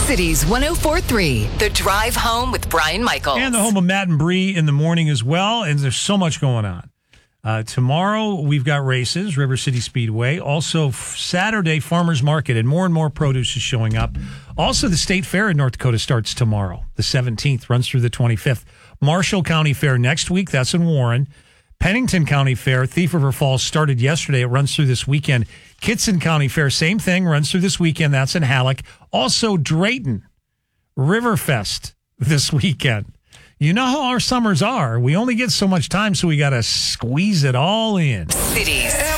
Cities 104.3, The Drive Home with Brian Michaels. And the home of Matt and Bree in the morning as well. And there's so much going on. Tomorrow, we've got races, River City Speedway. Also, Saturday, Farmers Market, and more produce is showing up. Also, the State Fair in North Dakota starts tomorrow, the 17th, runs through the 25th. Marshall County Fair next week, that's in Warren. Pennington County Fair, Thief River Falls, started yesterday. It runs through this weekend. Kittson County Fair, same thing, runs through this weekend. That's in Halleck. Also, Drayton Riverfest this weekend. You know how our summers are. We only get so much time, so we got to squeeze it all in. Cities